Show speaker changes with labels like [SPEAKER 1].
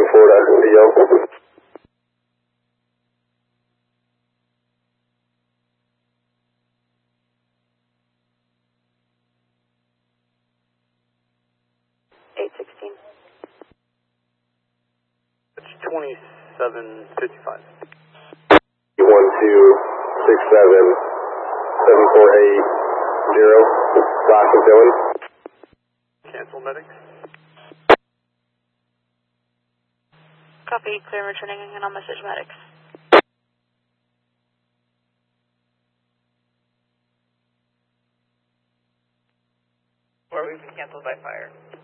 [SPEAKER 1] Florida, VO.
[SPEAKER 2] 816.
[SPEAKER 3] It's 2755.
[SPEAKER 1] 1267748, Rock and Dylan.
[SPEAKER 3] Cancel medics.
[SPEAKER 2] Copy, clear returning and on message medics.
[SPEAKER 4] Or we've been canceled by fire.